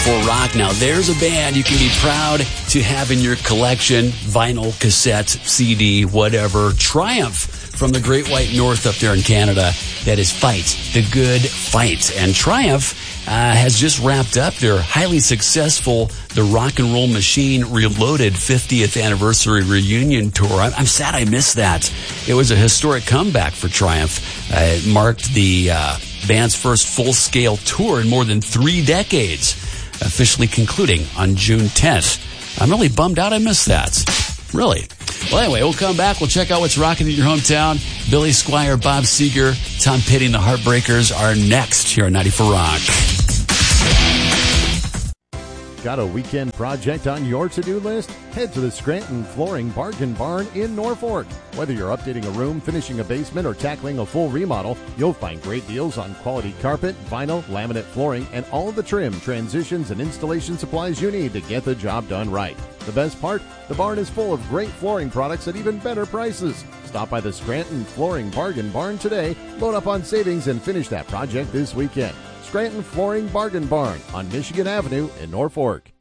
Rock. Now, there's a band you can be proud to have in your collection. Vinyl, cassette, CD, whatever. Triumph from the Great White North up there in Canada. That is Fight, the Good Fight. And Triumph has just wrapped up their highly successful The Rock and Roll Machine Reloaded 50th Anniversary Reunion Tour. I'm sad I missed that. It was a historic comeback for Triumph. It marked the band's first full-scale tour in more than 3 decades, officially concluding on June 10th. I'm really bummed out I missed that. Really. Well, anyway, we'll come back. We'll check out what's rocking in your hometown. Billy Squier, Bob Seger, Tom Petty and the Heartbreakers are next here on 94 Rock. Got a weekend project on your to-do list? Head to the Scranton Flooring Bargain Barn in Norfolk. Whether you're updating a room, finishing a basement, or tackling a full remodel, you'll find great deals on quality carpet, vinyl, laminate flooring, and all of the trim, transitions, and installation supplies you need to get the job done right. The best part? The barn is full of great flooring products at even better prices. Stop by the Scranton Flooring Bargain Barn today, load up on savings, and finish that project this weekend. Scranton Flooring Bargain Barn on Michigan Avenue in Norfolk.